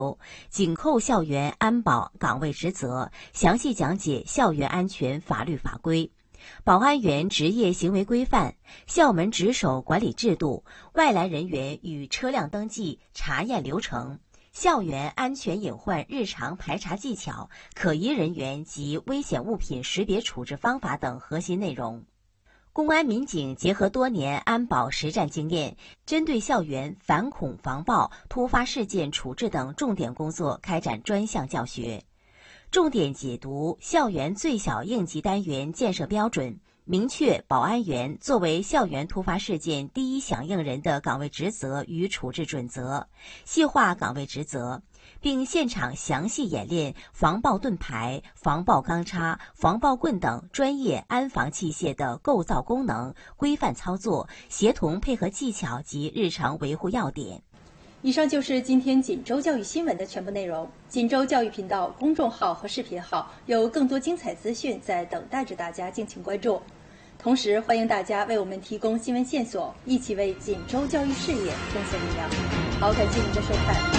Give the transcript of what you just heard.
紧扣校园安保岗位职责，详细讲解校园安全法律法规、保安员职业行为规范、校门值守管理制度、外来人员与车辆登记查验流程、校园安全隐患日常排查技巧、可疑人员及危险物品识别处置方法等核心内容。公安民警结合多年安保实战经验，针对校园反恐防暴、突发事件处置等重点工作开展专项教学，重点解读校园最小应急单元建设标准，明确保安员作为校园突发事件第一响应人的岗位职责与处置准则，细化岗位职责，并现场详细演练防爆盾牌、防爆钢叉、防爆棍等专业安防器械的构造功能、规范操作、协同配合技巧及日常维护要点。 以上就是今天锦州教育新闻的全部内容。锦州教育频道公众号和视频号有更多精彩资讯在等待着大家，敬请关注。同时，欢迎大家为我们提供新闻线索，一起为锦州教育事业贡献力量。好，感谢您的收看。